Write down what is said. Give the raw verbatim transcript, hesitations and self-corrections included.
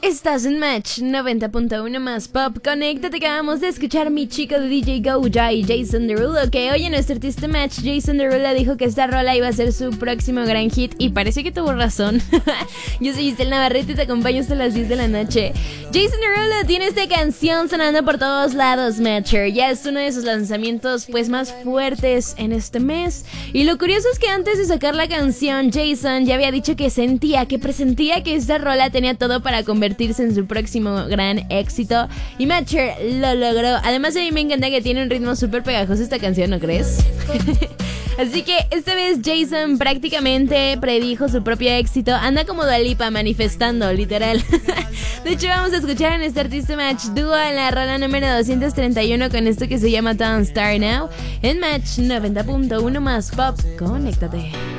Estás en Match noventa punto uno más Pop. Conéctate, acabamos de escuchar Mi Chico de D J Gouja y Jason Derulo, que hoy en nuestro artista Match Jason Derulo dijo que esta rola iba a ser su próximo gran hit y parece que tuvo razón. Yo soy Giselle Navarrete y te acompaño hasta las diez de la noche. Jason Derulo tiene esta canción sonando por todos lados, Matcher. Ya es uno de sus lanzamientos pues más fuertes en este mes. Y lo curioso es que antes de sacar la canción, Jason ya había dicho que sentía, que presentía que esta rola tenía todo para convertirse en su próximo gran éxito. Y Matcher lo logró. Además, a mí me encanta que tiene un ritmo súper pegajoso esta canción, ¿no crees? Así que esta vez Jason prácticamente predijo su propio éxito. Anda como Dua Lipa manifestando, literal. De hecho, vamos a escuchar en este artista Match Duo en la rola número doscientos treinta y uno con esto que se llama Don't Start Now. En Match noventa punto uno más Pop. Conéctate.